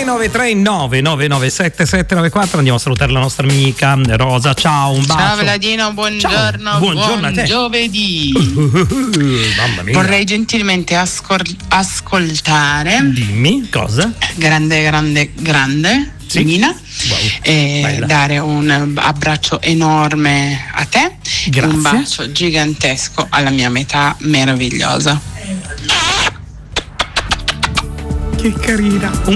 393 9997 794. Andiamo a salutare la nostra amica Rosa. Ciao, un bacio. Ciao Vladino, buongiorno. Ciao. Buongiorno a te. Giovedì. Mamma mia. Vorrei gentilmente ascoltare. Dimmi cosa? Grande. Sì. Nina. Wow. Dare un abbraccio enorme a te. Grazie. Un bacio gigantesco alla mia metà meravigliosa. Che carina.